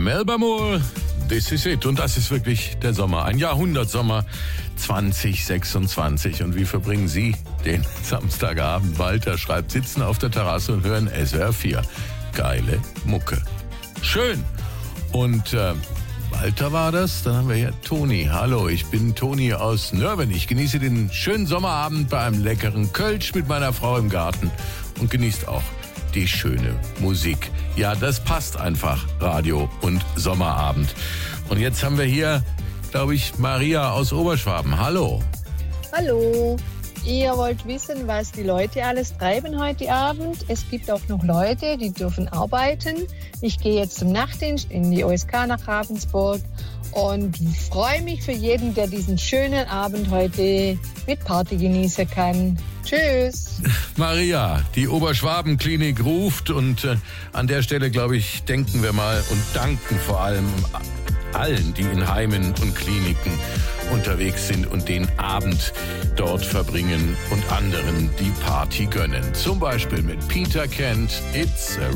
Melba Moore, this is it. Und das ist wirklich der Sommer, ein Jahrhundertsommer 2026. Und wie verbringen Sie den Samstagabend? Walter schreibt, sitzen auf der Terrasse und hören SWR 4. Geile Mucke. Schön. Und Walter war das. Dann haben wir hier Toni. Hallo, ich bin Toni aus Nörven. Ich genieße den schönen Sommerabend bei einem leckeren Kölsch mit meiner Frau im Garten und genießt auch die schöne Musik. Ja, das passt einfach, Radio und Sommerabend. Und jetzt haben wir hier, glaube ich, Maria aus Oberschwaben. Hallo. Hallo. Ihr wollt wissen, was die Leute alles treiben heute Abend. Es gibt auch noch Leute, die dürfen arbeiten. Ich gehe jetzt zum Nachtdienst in die OSK nach Ravensburg und freue mich für jeden, der diesen schönen Abend heute mit Party genießen kann. Tschüss. Maria, die Oberschwaben-Klinik ruft und an der Stelle, glaube ich, denken wir mal und danken vor allem allen, die in Heimen und Kliniken unterwegs sind und den Abend dort verbringen und anderen die Party gönnen. Zum Beispiel mit Peter Kent, It's a